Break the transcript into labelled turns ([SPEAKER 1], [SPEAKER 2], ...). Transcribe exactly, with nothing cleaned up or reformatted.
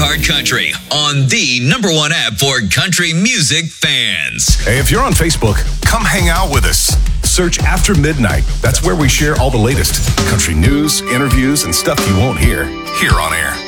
[SPEAKER 1] iHeart Country on the number one app for country music fans.
[SPEAKER 2] Hey, if you're on Facebook, come hang out with us. Search After Midnight. That's where we share all the latest country news, interviews, and stuff you won't hear here on air.